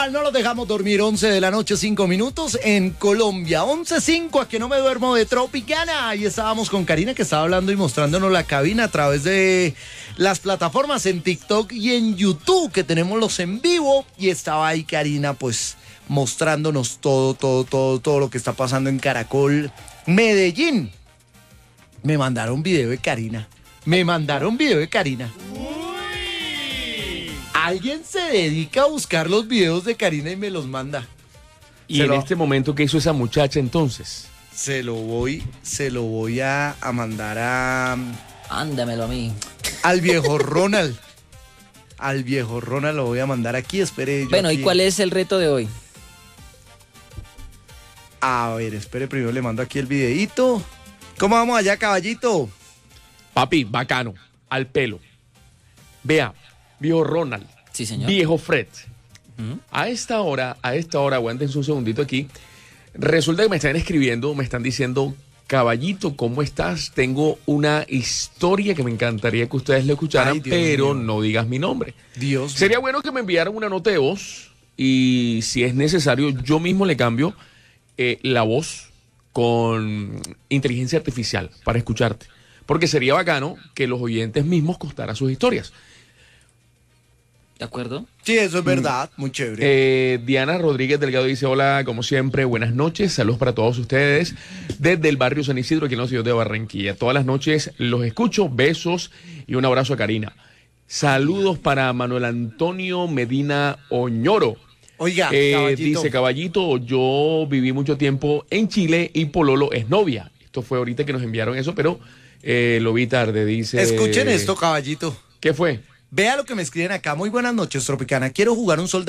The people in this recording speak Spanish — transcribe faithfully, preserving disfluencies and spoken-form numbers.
Tropical, no los dejamos dormir. Once de la noche, cinco minutos en Colombia. Once cinco, a que no me duermo de Tropicana. Ahí estábamos con Karina, que estaba hablando y mostrándonos la cabina a través de las plataformas en TikTok y en YouTube, que tenemos los en vivo. Y estaba ahí Karina, pues, mostrándonos todo, todo, todo, todo lo que está pasando en Caracol, Medellín. Me mandaron video de Karina. Me mandaron video de Karina. Alguien se dedica a buscar los videos de Karina y me los manda. Y se en lo, este momento, ¿qué hizo esa muchacha entonces? Se lo voy, se lo voy a, a mandar a... Ándamelo a mí. Al viejo Ronald. Al viejo Ronald lo voy a mandar aquí, espere. Yo bueno, aquí. ¿Y cuál es el reto de hoy? A ver, espere, primero le mando aquí el videíto. ¿Cómo vamos allá, caballito? Papi, bacano, al pelo. Vea, viejo Ronald. Sí, señor. Viejo Fred. ¿Mm? A esta hora, a esta hora, aguántense un segundito aquí. Resulta que me están escribiendo, me están diciendo, caballito, ¿cómo estás? Tengo una historia que me encantaría que ustedes la escucharan, Ay, Dios pero mío. no digas mi nombre. Dios Sería mío. bueno que me enviaran una nota de voz y si es necesario, yo mismo le cambio eh, la voz con inteligencia artificial para escucharte. Porque sería bacano que los oyentes mismos contaran sus historias. ¿De acuerdo? Sí, eso es verdad, muy chévere. Eh, Diana Rodríguez Delgado dice, hola, como siempre, buenas noches, saludos para todos ustedes desde el barrio San Isidro, aquí en la ciudad de Barranquilla. Todas las noches los escucho, besos y un abrazo a Karina. Saludos para Manuel Antonio Medina Oñoro. Oiga, Eh, caballito. dice, caballito, yo viví mucho tiempo en Chile y Pololo es novia. Esto fue ahorita que nos enviaron eso, pero eh, lo vi tarde, dice. Escuchen esto, caballito. ¿Qué fue? Vea lo que me escriben acá. Muy buenas noches, Tropicana. Quiero jugar un soldado.